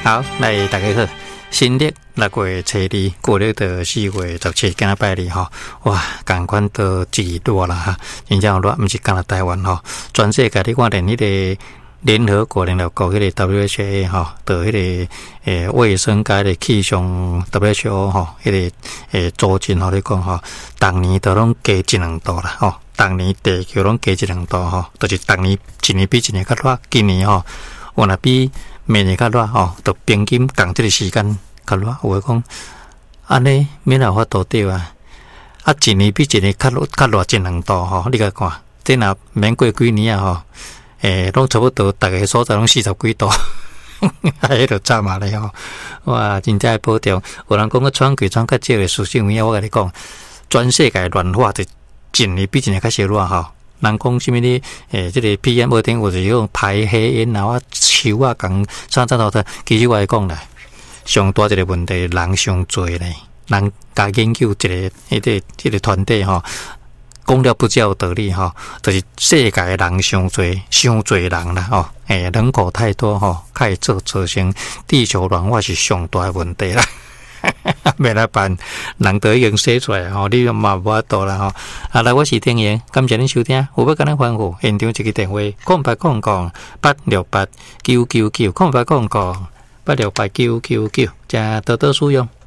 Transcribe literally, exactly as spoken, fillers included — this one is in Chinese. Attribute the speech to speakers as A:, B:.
A: 好，来大家好，新历六月初二，过了到四月十七，今仔拜二吼，哇，赶快都几热啦哈！真正热，不是干了台湾吼，全世界你看连迄个联合国、联合国迄个 W H A 吼，到迄个诶卫生界的气象 W H O 吼，迄个诶组织吼，你讲吼，逐年都拢加一两度啦吼，逐年地球拢加一两度吼，就是逐年一年比一年较热，今年吼，有若比明年较热吼，就平均共即个时间较热。有诶讲，安尼免有法度对啊！啊，一年比一年较热较热一两度吼，你甲看，这若免过几年啊吼，诶，拢差不多逐个所在拢四十几度，迄就炸嘛咧吼！哇，真正保重。有人讲个喘气喘较少诶事情，我甲你讲，全世界暖化就一年比一年较少热吼。人讲什么哩？诶，这个 P M 二点五就是用排黑烟啊、臭啊、讲啥啥的。其实我来讲啦，上大一个问题，人伤多咧。人甲研究一个迄个迄个团队吼，讲了不只有道理吼，就是世界人伤多，伤多人啦吼。诶，人口太多吼，开始造造成地球暖化是上大的问题啦。没来办，人都已经写出来吼，你嘛无法度啦吼。啊，来，我是天爷，感谢您收听。有要跟咱欢呼，现场一个电话：空八空空八六八九九九，空八空空八六八九九九，加多多使用。